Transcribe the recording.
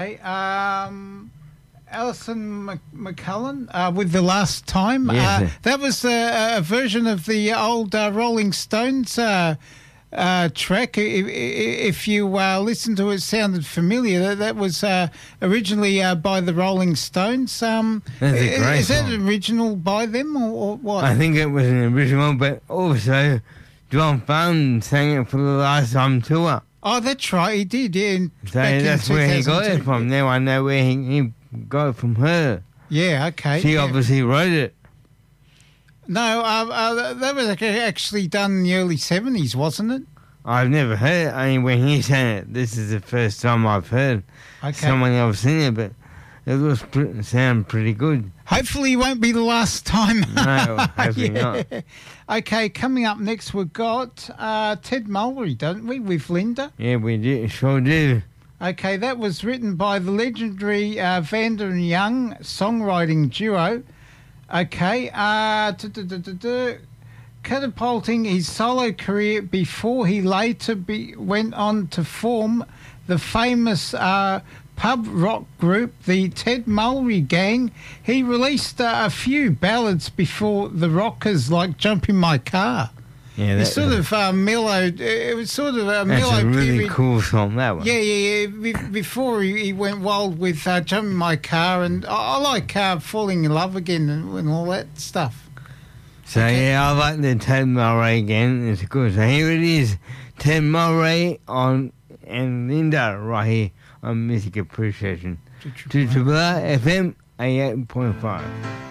Okay, Alison McCullen with The Last Time. Yes. That was a version of the old Rolling Stones track. If you listen to it, sounded familiar. That was originally by the Rolling Stones. That's a great is that song. original by them or what? I think it was an original, but also John Farnham sang it for the Last Time tour. Oh, that's right, he did, yeah. So that's where he got it from. Now I know where he got it from her. Yeah, okay. She obviously wrote it. No, that was actually done in the early 70s, wasn't it? I've never heard it, only when he sang it. This is the first time I've heard someone else sing it, but it was sound pretty good. Hopefully it won't be the last time. No, hopefully not. Okay, coming up next we've got Ted Mulry, don't we, with Linda? Yeah, we do, sure do. Okay, that was written by the legendary Vanda and Young songwriting duo. Okay, catapulting his solo career before he later went on to form the famous pub rock group, the Ted Mulry Gang. He released a few ballads before the Rockers, like Jump in My Car. Yeah, It's sort of mellowed. It was sort of a that's mellow a really period. cool song, that one. Yeah. Before he went wild with Jump in My Car, and I like Falling in Love Again and all that stuff. So, yeah, I like the Ted Mulry again. It's good. So here it is, Ted Mulry and Linda right here on Music Appreciation. 2 FM 88.5.